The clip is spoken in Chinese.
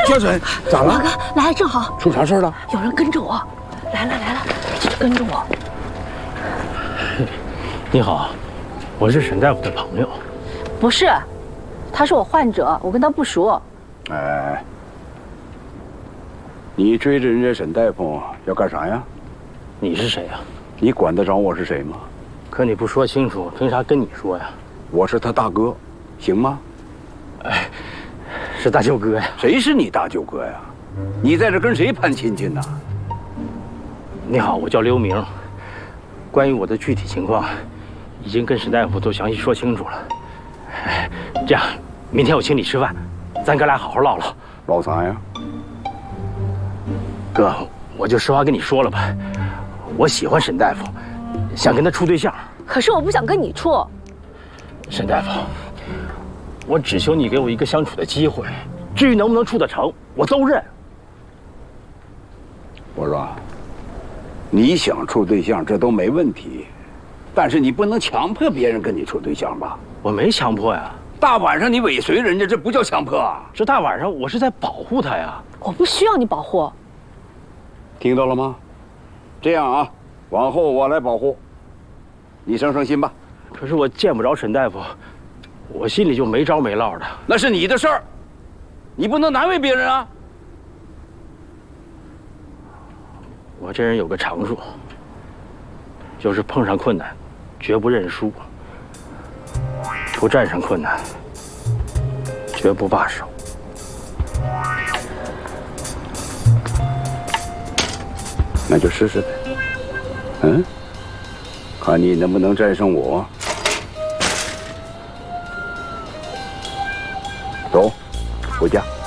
小春，咋了？ 大哥，来了，正好。 出啥事了？ 有人跟着我，来了，跟着我。 你好，我是沈大夫的朋友。 不是，他是我患者，我跟他不熟。 哎，你追着人家沈大夫要干啥呀？ 你是谁呀？ 你管得着我是谁吗？ 可你不说清楚，凭啥跟你说呀？ 我是他大哥，行吗？ 哎，是大舅哥呀。 谁是你大舅哥呀？你在这跟谁攀亲戚呢？ 你好，我叫刘明。关于我的具体情况，已经跟沈大夫都详细说清楚了。哎，这样，明天我请你吃饭，咱哥俩好好唠唠。 唠啥呀？ 哥，我就实话跟你说了吧，我喜欢沈大夫，想跟他处对象。 可是我不想跟你处。 沈大夫，我只求你给我一个相处的机会，至于能不能处得成，我都认。 我说，你想处对象这都没问题，但是你不能强迫别人跟你处对象吧？ 我没强迫呀。 大晚上你尾随人家，这不叫强迫啊！ 这大晚上我是在保护他呀。 我不需要你保护。 听到了吗？这样啊，往后我来保护，你省心吧。 可是我见不着沈大夫，我心里就没着没落的。 那是你的事儿，你不能难为别人啊。 我这人有个长处，就是碰上困难，绝不认输；不战胜困难，绝不罢手。 那就试试呗。嗯，看你能不能战胜我。走，回家。